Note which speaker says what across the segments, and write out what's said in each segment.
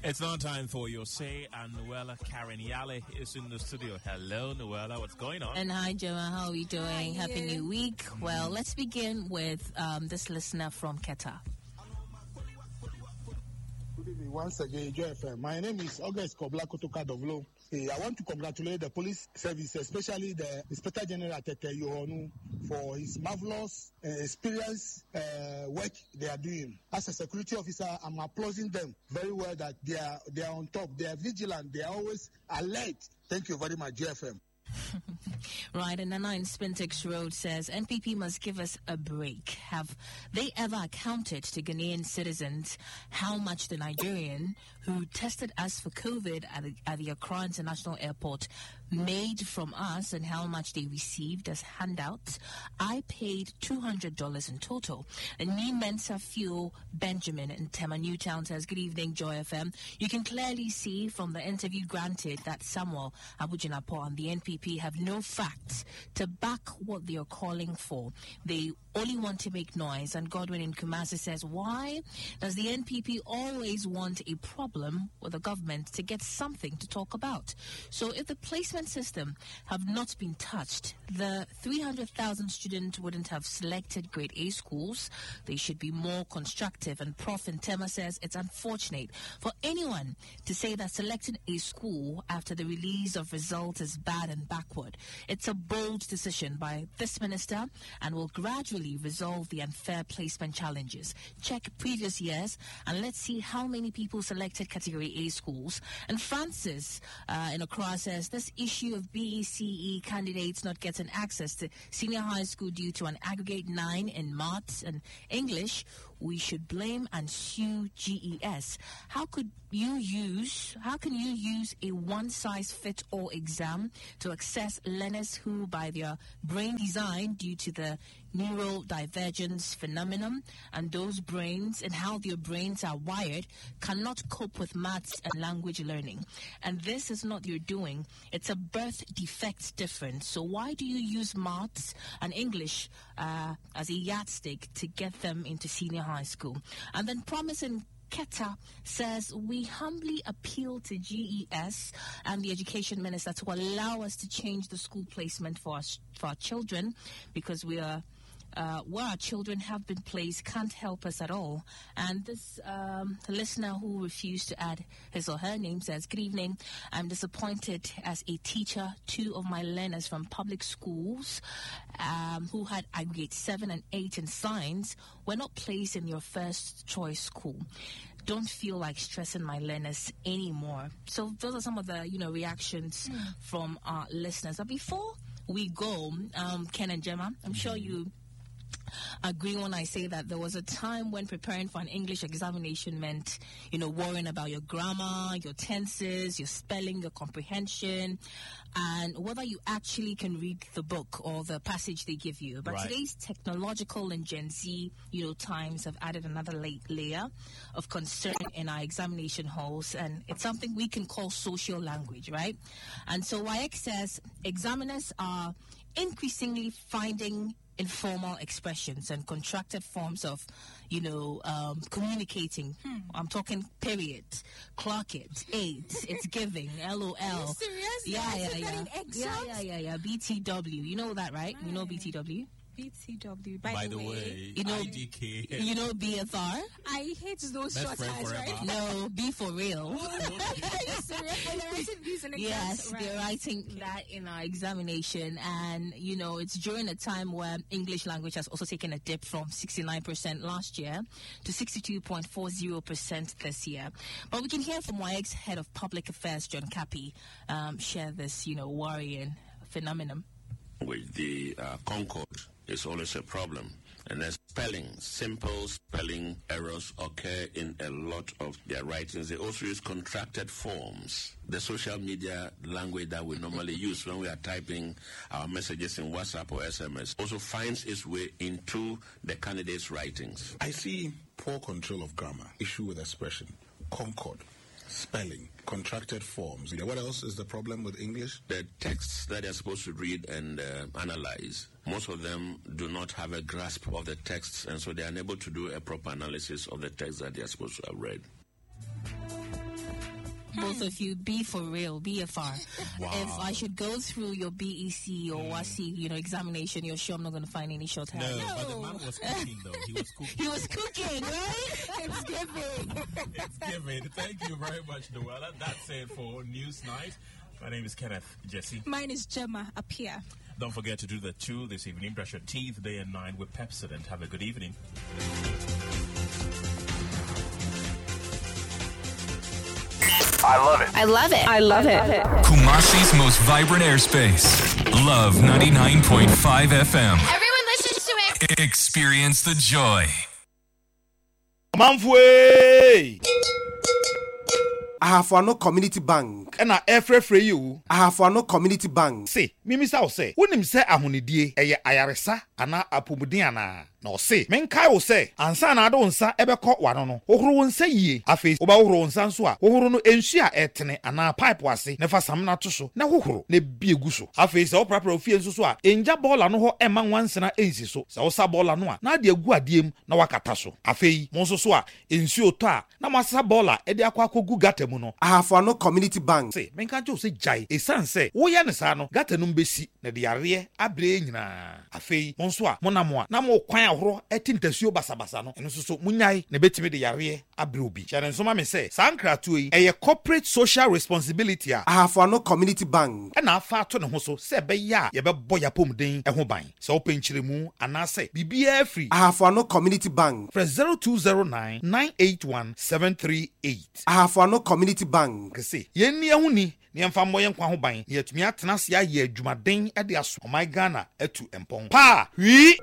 Speaker 1: It's now time for your say, and Noella Karen Yale is in the studio. Hello, Noella. What's going on?
Speaker 2: And hi, Gemma. How are you doing? Happy New Week. Well, let's begin with this listener from Keta.
Speaker 3: Good evening once again, JFM. My name is August Kobla Kotoka Dovlo. I want to congratulate the police service, especially the Inspector General Tete Yohonu, for his marvelous experience work they are doing. As a security officer, I'm applauding them very well that they are on top, they are vigilant, they are always alert. Thank you very much, JFM.
Speaker 2: Right, and Nana in Spintex Road says, NPP must give us a break. Have they ever accounted to Ghanaian citizens how much the Nigerian who tested us for COVID at the Accra International Airport made from us and how much they received as handouts? I paid $200 in total. And me Mensa Fuel Benjamin in Tema Newtown says, good evening, Joy FM. You can clearly see from the interview granted that Samuel Abujinapo and the NPP have no facts to back what they are calling for. They only want to make noise. And Godwin in Kumasi says, why does the NPP always want a problem with the government to get something to talk about? So if the placement system have not been touched, the 300,000 students wouldn't have selected grade A schools. They should be more constructive. And Prof. Ntema says it's unfortunate for anyone to say that selecting a school after the release of results is bad and backward. It's a bold decision by this minister and will gradually resolve the unfair placement challenges. Check previous years and let's see how many people selected category A schools. And Francis in Accra says this issue of BECE candidates not getting access to senior high school due to an aggregate 9 in maths and English, we should blame and sue GES. How can you use a one-size-fits-all exam to assess learners who, by their brain design due to the neurodivergence phenomenon and those brains and how their brains are wired, cannot cope with maths and language learning? And this is not your doing. It's a birth defect difference. So why do you use maths and English as a yardstick to get them into senior high school? And then Promising Keta says, we humbly appeal to GES and the Education Minister to allow us to change the school placement for our children, because we are where our children have been placed can't help us at all. And this listener who refused to add his or her name says, good evening. I'm disappointed as a teacher. 2 of my learners from public schools who had aggregate 7 and 8 in science were not placed in your first choice school. Don't feel like stressing my learners anymore. So those are some of the reactions from our listeners. But before we go, Ken and Gemma, I'm sure you agree when I say that there was a time when preparing for an English examination meant, worrying about your grammar, your tenses, your spelling, your comprehension, and whether you actually can read the book or the passage they give you. But today's technological and Gen Z, times have added another layer of concern in our examination halls, and it's something we can call social language, right? And so YX says examiners are increasingly finding informal expressions and contracted forms of, communicating. I'm talking period, clock it, AIDS, it's giving, LOL.
Speaker 4: Are you serious?
Speaker 2: Yeah. BTW. You know that, right? You know BTW?
Speaker 4: BTW.
Speaker 1: By the way, IDK.
Speaker 2: You know BFR?
Speaker 4: I hate those short eyes, right?
Speaker 2: No, B for real.
Speaker 4: Are you serious? They're writing these in exams?
Speaker 2: Yes, they're writing that in our examination. And, it's during a time where English language has also taken a dip from 69% last year to 62.40% this year. But we can hear from YX Head of Public Affairs, John Kapi, share this, worrying phenomenon.
Speaker 5: With the Concord, is always a problem. And then simple spelling errors occur in a lot of their writings. They also use contracted forms. The social media language that we normally use when we are typing our messages in WhatsApp or SMS also finds its way into the candidates' writings.
Speaker 6: I see poor control of grammar, issue with expression, Concord, spelling, contracted forms. What else is the problem with English?
Speaker 5: The texts that they're supposed to read and analyze, most of them do not have a grasp of the texts, and so they're unable to do a proper analysis of the text that they're supposed to have read.
Speaker 2: Both of you, be for real, BFR.
Speaker 1: Wow.
Speaker 2: If I should go through your BEC or WASI, examination, you're sure I'm not going to find any short hair?
Speaker 1: No, but the man was cooking, though. He was cooking.
Speaker 2: He was cooking, right?
Speaker 4: It's giving.
Speaker 1: It's given. Thank you very much, Noella. That's it for News Night. My name is Kenneth Jesse.
Speaker 4: Mine is Gemma Apia.
Speaker 1: Don't forget to do the 2 this evening. Brush your teeth day and night with Pepsodent. Have a good evening.
Speaker 7: I love it.
Speaker 8: I love it. I love it.
Speaker 9: Kumasi's most vibrant airspace. Love 99.5 FM.
Speaker 8: Everyone listens to it.
Speaker 9: Experience the joy.
Speaker 10: Manfwe!
Speaker 11: Ahafano Community Bank.
Speaker 10: And I you.
Speaker 11: Ahafano Community Bank.
Speaker 10: Say, Mimisa say, when him say ahunidie, ayaresa, ana apumudiana. No say, men kai will say, ansa na do nsa ebekọ wano no. Ohuru nsa yie. Afi oba ohuru nsa nso a, ohuru no enhia etene ana pipe wase, nefa sam na to so. Na ohuru ne biegu so. Afi se oprapra ofie nso so a, enja bola no ho ema nwansena ensi so. Se osa bola no a, na de agu adiem na wakata so. Afi mo nso so a, ensuo to a, na masa bola e de akwa akogu gata mu no.
Speaker 11: Ahafano Community Bank.
Speaker 10: Say, men ka jo se jai. Esan se, wo ya ne sa no, gata no mbesi na de yare abre nyina. Afi mo nso a, mo na mo a, na mo kwan ahoro etintasuo basabasa no eno so munyai na betimi de yare abre obi chane nso ma me se sankratu yi eye corporate social responsibility a
Speaker 11: Ahafano Community Bank
Speaker 10: na afa ato ne ho so se be ya ye be boya pomden ho ban se openchiremu anase bibia free
Speaker 11: Ahafano Community Bank
Speaker 10: press 0209 981 738
Speaker 11: Ahafano Community Bank
Speaker 10: se yenni ehuni ni mfa moye nkwa ho ban yetumi atena se aye adwumaden de aso o my Ghana etu empon pa wi.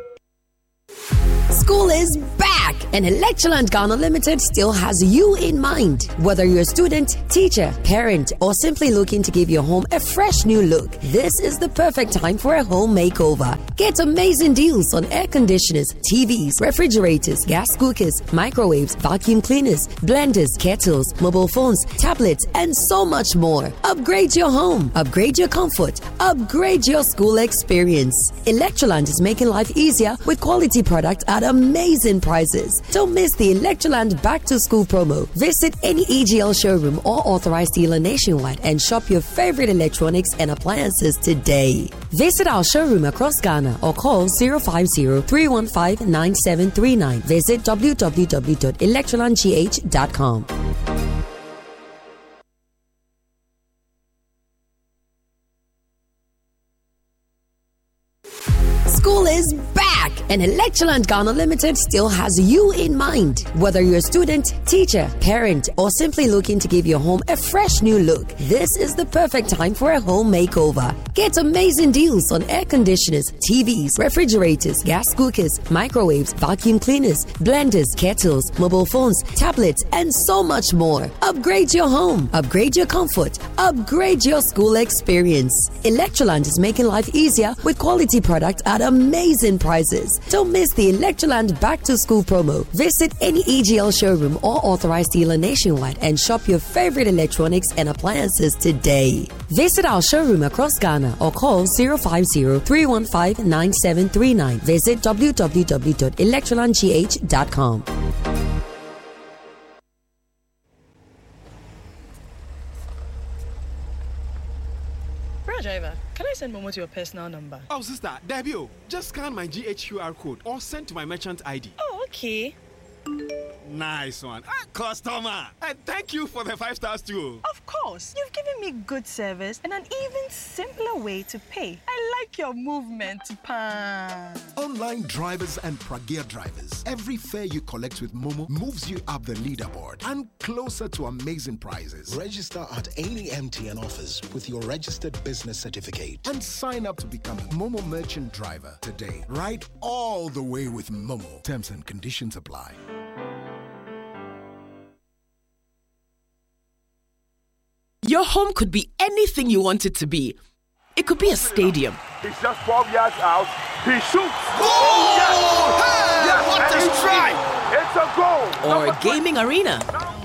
Speaker 12: School is back, and Electroland Ghana Limited still has you in mind. Whether you're a student, teacher, parent, or simply looking to give your home a fresh new look, this is the perfect time for a home makeover. Get amazing deals on air conditioners, TVs, refrigerators, gas cookers, microwaves, vacuum cleaners, blenders, kettles, mobile phones, tablets, and so much more. Upgrade your home, upgrade your comfort, upgrade your school experience. Electroland is making life easier with quality products at amazing prices. Don't miss the Electroland Back to School promo. Visit any EGL showroom or authorized dealer nationwide and shop your favorite electronics and appliances today. Visit our showroom across Ghana or call 050-315-9739. Visit www.electrolandgh.com. School is back, and Electroland Ghana Limited still has you in mind. Whether you're a student, teacher, parent, or simply looking to give your home a fresh new look, this is the perfect time for a home makeover. Get amazing deals on air conditioners, TVs, refrigerators, gas cookers, microwaves, vacuum cleaners, blenders, kettles, mobile phones, tablets, and so much more. Upgrade your home, upgrade your comfort, upgrade your school experience. Electroland is making life easier with quality products at amazing prices. Don't miss the Electroland Back to School promo. Visit any EGL showroom or authorized dealer nationwide and shop your favorite electronics and appliances today. Visit our showroom across Ghana or call 050-315-9739. Visit www.electrolandgh.com.
Speaker 13: Driver, can I send Momo to your personal number?
Speaker 14: Oh, sister, Debio, just scan my GHQR code or send to my merchant ID.
Speaker 13: Oh, okay.
Speaker 14: Nice one. Customer. Thank you for the 5 stars too.
Speaker 13: Of course. You've given me good service and an even simpler way to pay. I like your movement, Pan.
Speaker 15: Online drivers and Pragea drivers. Every fare you collect with Momo moves you up the leaderboard and closer to amazing prizes.
Speaker 16: Register at any MTN office with your registered business certificate
Speaker 15: and sign up to become a Momo merchant driver today. Ride all the way with Momo. Terms and conditions apply.
Speaker 17: Your home could be anything you want it to be. It could be a stadium.
Speaker 7: He's just 12 yards out. He shoots.
Speaker 14: Oh, yes! Hey, yes! What a strike!
Speaker 7: It's a goal.
Speaker 17: Or a gaming arena.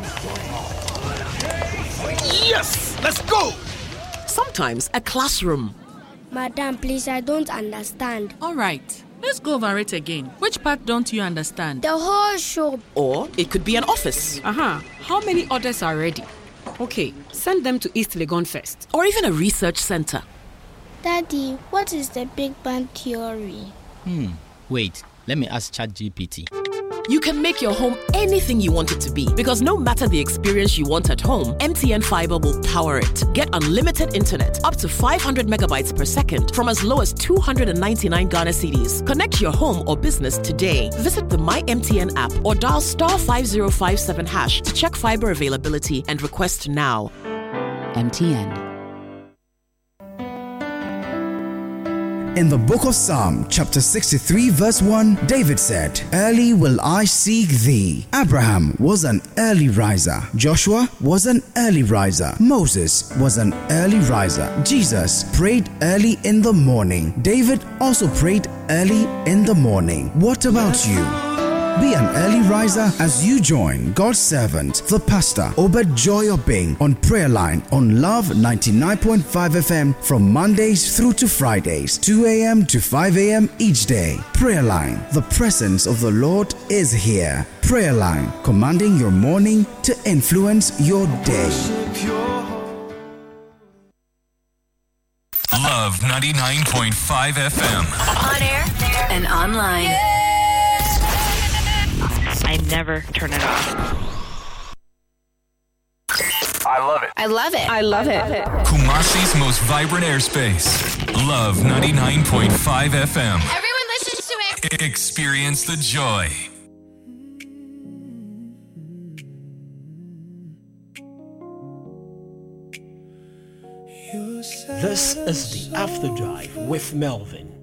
Speaker 14: Yes! Let's go!
Speaker 17: Sometimes a classroom.
Speaker 18: Madam, please, I don't understand.
Speaker 19: All right. Let's go over it again. Which part don't you understand?
Speaker 18: The whole show.
Speaker 17: Or it could be an office.
Speaker 19: How many orders are ready?
Speaker 17: Okay, send them to East Legon first. Or even a research center.
Speaker 18: Daddy, what is the Big Bang Theory?
Speaker 20: Wait, let me ask ChatGPT.
Speaker 17: You can make your home anything you want it to be, because no matter the experience you want at home, MTN Fiber will power it. Get unlimited internet up to 500 megabytes per second from as low as 299 Ghana cedis. Connect your home or business today. Visit the My MTN app or dial *5057# to check fiber availability and request now.
Speaker 21: MTN.
Speaker 22: In the book of Psalm, chapter 63, verse 1, David said, "Early will I seek thee." Abraham was an early riser. Joshua was an early riser. Moses was an early riser. Jesus prayed early in the morning. David also prayed early in the morning. What about you? Be an early riser as you join God's servant, the pastor, Obed Joy Obeng, on Prayer Line on Love 99.5 FM from Mondays through to Fridays, 2 a.m. to 5 a.m. each day. Prayer Line, the presence of the Lord is here. Prayer Line, commanding your morning to influence your day.
Speaker 9: Love 99.5 FM.
Speaker 8: On air and online. I never turn it off.
Speaker 7: I love it.
Speaker 8: I love it. I love it.
Speaker 9: Kumasi's most vibrant airspace. Love 99.5 FM.
Speaker 8: Everyone listens to it.
Speaker 9: Experience the joy.
Speaker 23: This is the After Drive with Melvin.